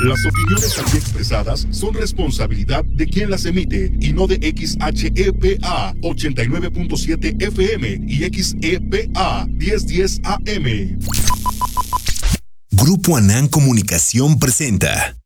Las opiniones aquí expresadas son responsabilidad de quien las emite y no de XHEPA 89.7 FM y XEPA 1010 AM. Grupo Anán Comunicación presenta